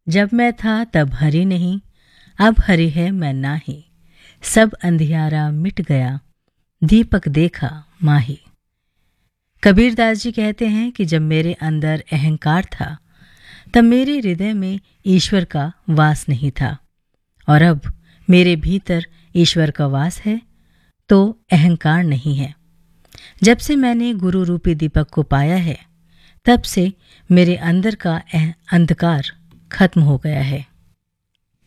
जब मैं था तब हरि नहीं, अब हरि है मैं नाही। सब अंधियारा मिट गया, दीपक देखा माही। कबीरदास जी कहते हैं कि जब मेरे अंदर अहंकार था तब मेरे हृदय में ईश्वर का वास नहीं था, और अब मेरे भीतर ईश्वर का वास है तो अहंकार नहीं है। जब से मैंने गुरु रूपी दीपक को पाया है तब से मेरे अंदर का अंधकार खत्म हो गया है।